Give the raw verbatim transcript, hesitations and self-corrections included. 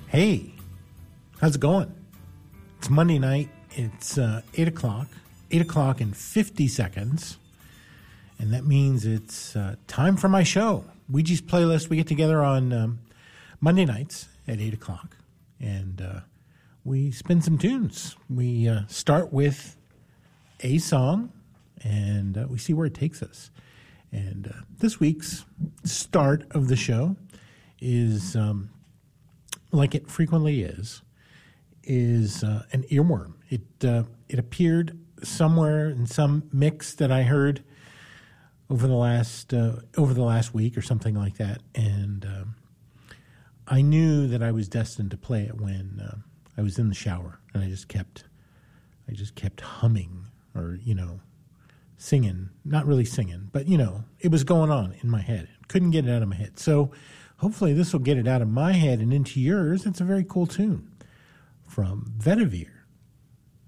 Hey, how's it going? It's Monday night. It's uh, eight o'clock. eight o'clock and fifty seconds. And that means it's uh, time for my show. Ouija's Playlist. We get together on um, Monday nights at eight o'clock. And uh, we spin some tunes. We uh, start with a song, and uh, we see where it takes us. And uh, this week's start of the show is... Um, like it frequently is, is uh, an earworm. It uh, it appeared somewhere in some mix that I heard over the last uh, over the last week or something like that, and um, I knew that I was destined to play it when uh, I was in the shower, and I just kept I just kept humming or you know singing, not really singing, but you know it was going on in my head. Couldn't get it out of my head, so. Hopefully this will get it out of my head and into yours. It's a very cool tune from Vetiver.